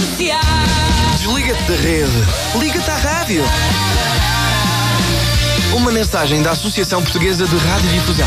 Desliga-te da rede. Liga-te à rádio. Uma mensagem da Associação Portuguesa de Radiodifusão.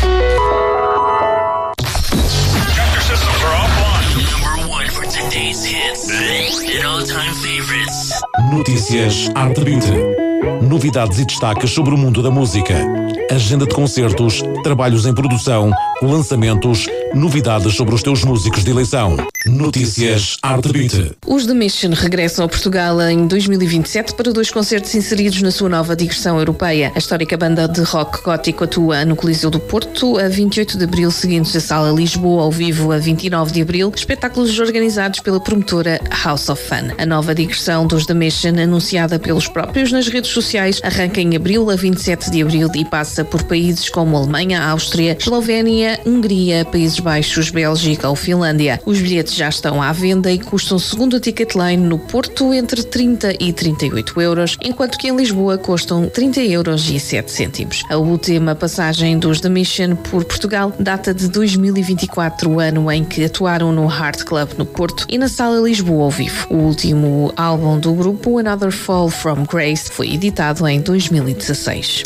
Notícias Arte Beat. Novidades e destaques sobre o mundo da música. Agenda de concertos, trabalhos em produção, lançamentos, novidades sobre os teus músicos de eleição. Notícias Arte Beat. Os The Mission regressam a Portugal em 2027 para 2 concertos inseridos na sua nova digressão europeia. A histórica banda de rock gótico atua no Coliseu do Porto a 28 de abril, seguindo-se a Sala Lisboa ao vivo a 29 de abril, espetáculos organizados pela promotora House of Fun. A nova digressão dos The Mission, anunciada pelos próprios nas redes sociais, arranca em abril a 27 de abril e passa por países como Alemanha, Áustria, Eslovénia, Hungria, Países Baixos, Bélgica ou Finlândia. Os bilhetes já estão à venda e custam, segundo a Ticketline, no Porto entre 30 e 38 euros, enquanto que em Lisboa custam 30 euros e 7 cêntimos. A última passagem dos The Mission por Portugal data de 2024, o ano em que atuaram no Heart Club no Porto e na Sala Lisboa ao vivo. O último álbum do grupo, Another Fall from Grace, foi editado em 2016.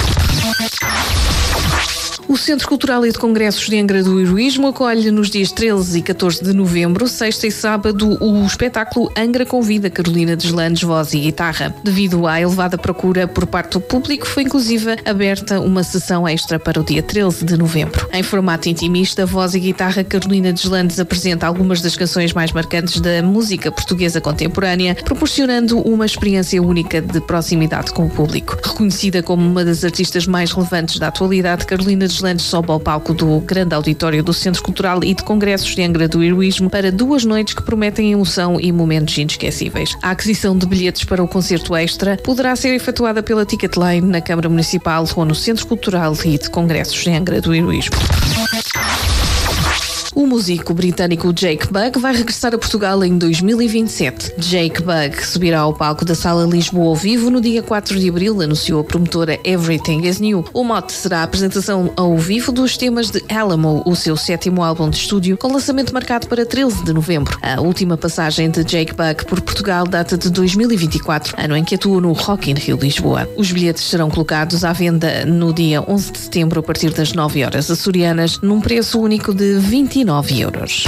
O Centro Cultural e de Congressos de Angra do Heroísmo acolhe nos dias 13 e 14 de novembro, sexta e sábado, o espetáculo Angra Convida Carolina Deslandes, voz e guitarra. Devido à elevada procura por parte do público, foi inclusive aberta uma sessão extra para o dia 13 de novembro. Em formato intimista, voz e guitarra, Carolina Deslandes apresenta algumas das canções mais marcantes da música portuguesa contemporânea, proporcionando uma experiência única de proximidade com o público. Reconhecida como uma das artistas mais relevantes da atualidade, Carolina Deslandes sobe ao palco do grande auditório do Centro Cultural e de Congressos de Angra do Heroísmo para 2 noites que prometem emoção e momentos inesquecíveis. A aquisição de bilhetes para o concerto extra poderá ser efetuada pela Ticketline na Câmara Municipal ou no Centro Cultural e de Congressos de Angra do Heroísmo. O músico britânico Jake Bugg vai regressar a Portugal em 2027. Jake Bugg subirá ao palco da Sala Lisboa ao vivo no dia 4 de abril, anunciou a promotora Everything is New. O mote será a apresentação ao vivo dos temas de Alamo, o seu 7º álbum de estúdio, com lançamento marcado para 13 de novembro. A última passagem de Jake Bugg por Portugal data de 2024, ano em que atua no Rock in Rio Lisboa. Os bilhetes serão colocados à venda no dia 11 de setembro a partir das 9 horas açorianas, num preço único de 29 euros.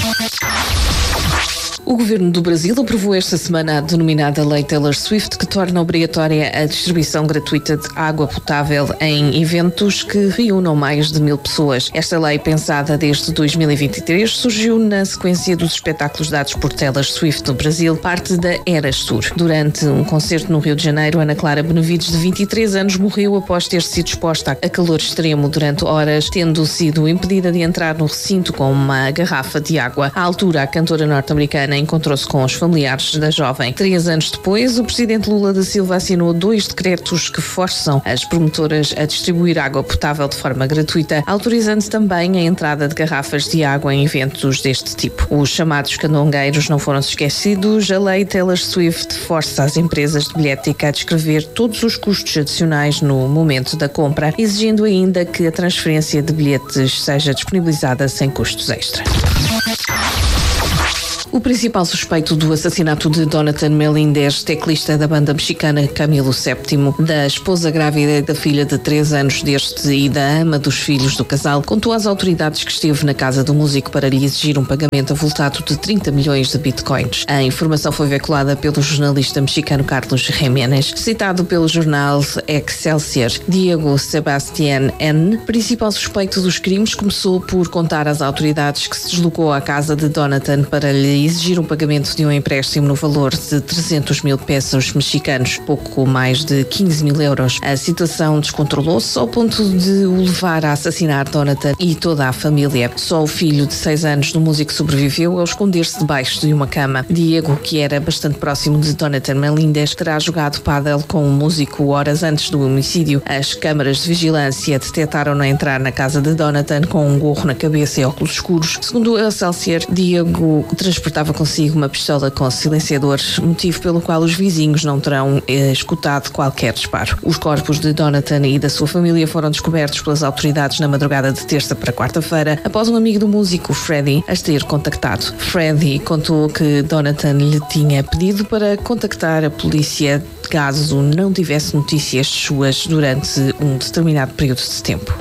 O Governo do Brasil aprovou esta semana a denominada Lei Taylor Swift, que torna obrigatória a distribuição gratuita de água potável em eventos que reúnam mais de 1000 pessoas. Esta lei, pensada desde 2023, surgiu na sequência dos espetáculos dados por Taylor Swift no Brasil, parte da Eras Tour. Durante um concerto no Rio de Janeiro, Ana Clara Benevides, de 23 anos, morreu após ter sido exposta a calor extremo durante horas, tendo sido impedida de entrar no recinto com uma garrafa de água. À altura, a cantora norte-americana encontrou-se com os familiares da jovem. 3 anos depois, o presidente Lula da Silva assinou 2 decretos que forçam as promotoras a distribuir água potável de forma gratuita, autorizando também a entrada de garrafas de água em eventos deste tipo. Os chamados candongueiros não foram esquecidos. A lei Taylor Swift força as empresas de bilhética a descrever todos os custos adicionais no momento da compra, exigindo ainda que a transferência de bilhetes seja disponibilizada sem custos extra. O principal suspeito do assassinato de Jonathan Melendez, teclista da banda mexicana Camilo VII, da esposa grávida e da filha de 3 anos deste e da ama dos filhos do casal, contou às autoridades que esteve na casa do músico para lhe exigir um pagamento avultado de 30 milhões de bitcoins. A informação foi veiculada pelo jornalista mexicano Carlos Jiménez, citado pelo jornal Excelsior. Diego Sebastián N., principal suspeito dos crimes, começou por contar às autoridades que se deslocou à casa de Jonathan para lhe exigir um pagamento de um empréstimo no valor de 300 mil pesos mexicanos, pouco mais de 15 mil euros. A situação descontrolou-se ao ponto de o levar a assassinar Jonathan e toda a família. Só o filho de 6 anos do músico sobreviveu ao esconder-se debaixo de uma cama. Diego, que era bastante próximo de Jonathan Melendez, terá jogado pádel com o músico horas antes do homicídio. As câmaras de vigilância detectaram-no entrar na casa de Jonathan com um gorro na cabeça e óculos escuros. Segundo a Excelsior, Diego transportava transportava consigo uma pistola com silenciadores, motivo pelo qual os vizinhos não terão escutado qualquer disparo. Os corpos de Donatan e da sua família foram descobertos pelas autoridades na madrugada de terça para quarta-feira, após um amigo do músico, Freddie, as ter contactado. Freddie contou que Donatan lhe tinha pedido para contactar a polícia caso não tivesse notícias suas durante um determinado período de tempo.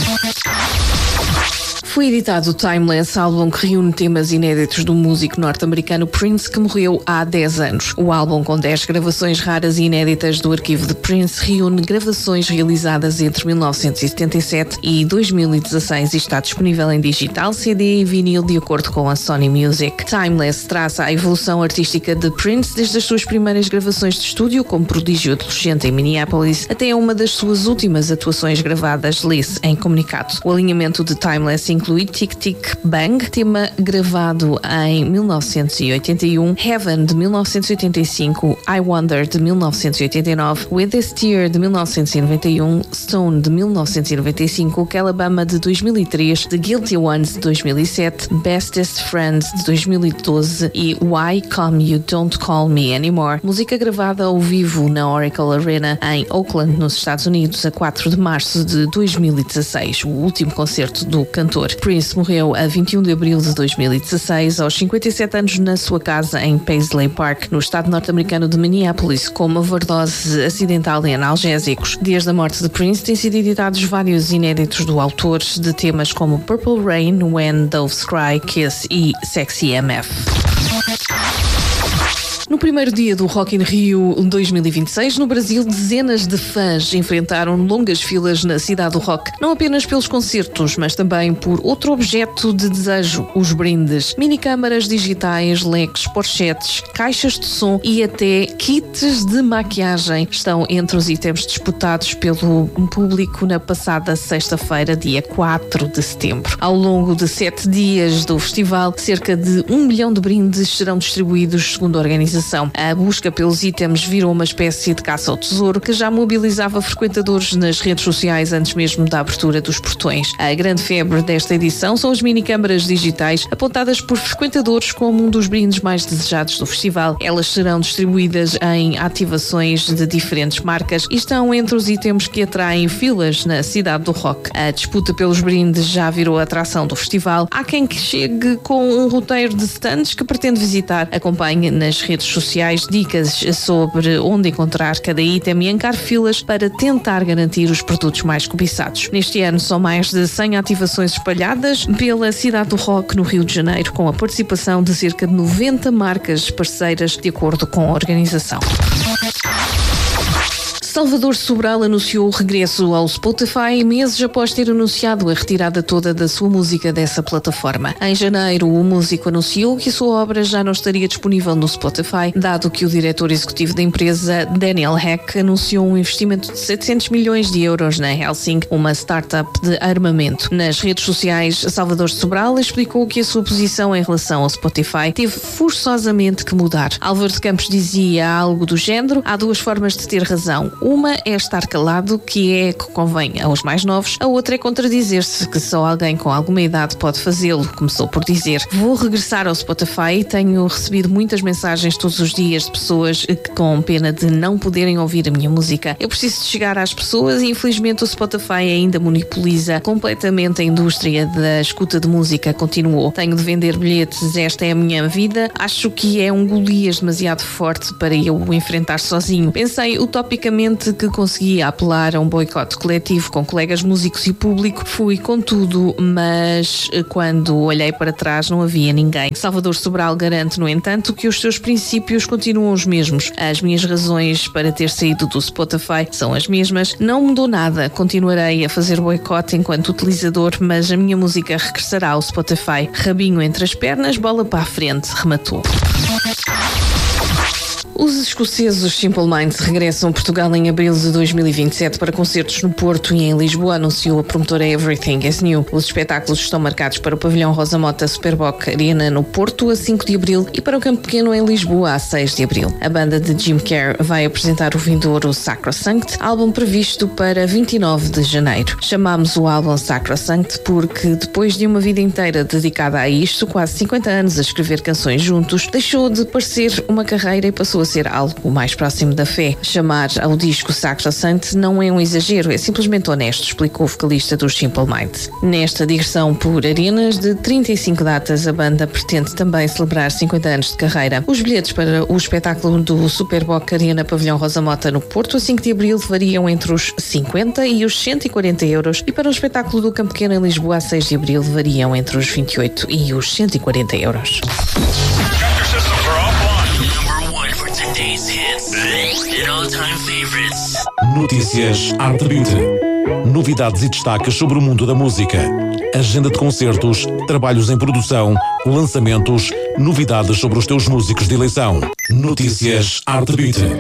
Foi editado o Timeless, álbum que reúne temas inéditos do músico norte-americano Prince, que morreu há 10 anos. O álbum, com 10 gravações raras e inéditas do arquivo de Prince, reúne gravações realizadas entre 1977 e 2016 e está disponível em digital, CD e vinil de acordo com a Sony Music. Timeless traça a evolução artística de Prince desde as suas primeiras gravações de estúdio como prodígio adolescente em Minneapolis até uma das suas últimas atuações gravadas, Liz, em comunicado. O alinhamento de Timeless inclui Tic Tic Bang, tema gravado em 1981, Heaven de 1985, I Wonder de 1989, With This Tear de 1991, Stone de 1995, Calabama de 2003, The Guilty Ones de 2007, Bestest Friend de 2012 e Why Come You Don't Call Me Anymore, música gravada ao vivo na Oracle Arena em Oakland, nos Estados Unidos, a 4 de março de 2016, o último concerto do cantor. Prince morreu a 21 de abril de 2016, aos 57 anos, na sua casa em Paisley Park, no estado norte-americano de Minneapolis, com uma overdose acidental em analgésicos. Desde a morte de Prince, têm sido editados vários inéditos do autor de temas como Purple Rain, When Doves Cry, Kiss e Sexy MF. No primeiro dia do Rock in Rio 2026, no Brasil, dezenas de fãs enfrentaram longas filas na cidade do rock, não apenas pelos concertos, mas também por outro objeto de desejo, os brindes. Minicâmaras digitais, leques, pochetes, caixas de som e até kits de maquiagem estão entre os itens disputados pelo público na passada sexta-feira, dia 4 de setembro. Ao longo de 7 dias do festival, cerca de 1 milhão de brindes serão distribuídos, segundo a organização. A busca pelos itens virou uma espécie de caça ao tesouro que já mobilizava frequentadores nas redes sociais antes mesmo da abertura dos portões. A grande febre desta edição são as minicâmaras digitais, apontadas por frequentadores como um dos brindes mais desejados do festival. Elas serão distribuídas em ativações de diferentes marcas e estão entre os itens que atraem filas na cidade do rock. A disputa pelos brindes já virou a atração do festival. Há quem que chegue com um roteiro de stands que pretende visitar. Acompanhe nas redes sociais dicas sobre onde encontrar cada item e encare filas para tentar garantir os produtos mais cobiçados. Neste ano são mais de 100 ativações espalhadas pela cidade do rock no Rio de Janeiro, com a participação de cerca de 90 marcas parceiras, de acordo com a organização. Salvador Sobral anunciou o regresso ao Spotify meses após ter anunciado a retirada toda da sua música dessa plataforma. Em janeiro, o músico anunciou que a sua obra já não estaria disponível no Spotify, dado que o diretor executivo da empresa, Daniel Heck, anunciou um investimento de 700 milhões de euros na Helsing, uma startup de armamento. Nas redes sociais, Salvador Sobral explicou que a sua posição em relação ao Spotify teve forçosamente que mudar. Álvaro de Campos dizia algo do género: há duas formas de ter razão. Uma é estar calado, que é que convém aos mais novos. A outra é contradizer-se, que só alguém com alguma idade pode fazê-lo. Começou por dizer: vou regressar ao Spotify e tenho recebido muitas mensagens todos os dias de pessoas que, com pena de não poderem ouvir a minha música, eu preciso de chegar às pessoas e infelizmente o Spotify ainda monopoliza completamente a indústria da escuta de música. Continuou: tenho de vender bilhetes, esta é a minha vida. Acho que é um Golias demasiado forte para eu o enfrentar sozinho. Pensei utopicamente que conseguia apelar a um boicote coletivo com colegas músicos e público. Fui com tudo, mas quando olhei para trás não havia ninguém. Salvador Sobral garante, no entanto, que os seus princípios continuam os mesmos. As minhas razões para ter saído do Spotify são as mesmas. Não mudou nada. Continuarei a fazer boicote enquanto utilizador, mas a minha música regressará ao Spotify. Rabinho entre as pernas, bola para a frente, rematou. Os escoceses Simple Minds regressam a Portugal em abril de 2027 para concertos no Porto e em Lisboa, anunciou a promotora Everything is New. Os espetáculos estão marcados para o pavilhão Rosa Mota Superboc Arena no Porto a 5 de abril e para o Campo Pequeno em Lisboa a 6 de abril. A banda de Jim Kerr vai apresentar o vindouro Sacrosanct, álbum previsto para 29 de janeiro. Chamámos o álbum Sacrosanct porque depois de uma vida inteira dedicada a isto, quase 50 anos a escrever canções juntos, deixou de parecer uma carreira e passou a ser algo mais próximo da fé. Chamar ao disco Sacrosanct não é um exagero, é simplesmente honesto, explicou o vocalista dos Simple Minds. Nesta digressão por arenas de 35 datas, a banda pretende também celebrar 50 anos de carreira. Os bilhetes para o espetáculo do Superboc Arena Pavilhão Rosa Mota no Porto a 5 de abril variam entre os 50 e os 140 euros e para o espetáculo do Campo Pequeno em Lisboa a 6 de abril variam entre os 28 e os 140 euros. Notícias Arte Beauty. Novidades e destaques sobre o mundo da música. Agenda de concertos, trabalhos em produção, lançamentos, novidades sobre os teus músicos de eleição. Notícias Arte Beauty.